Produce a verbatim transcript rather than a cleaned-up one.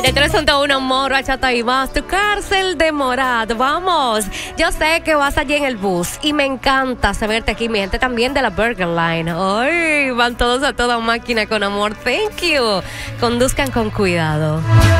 noventa y tres punto uno Moro, Bachata y más, tu cárcel de Morat. Vamos, yo sé que vas allí en el bus y me encanta saberte aquí, mi gente también de la Burger Line. Ay, van todos a toda máquina con amor. Thank you. Conduzcan con cuidado.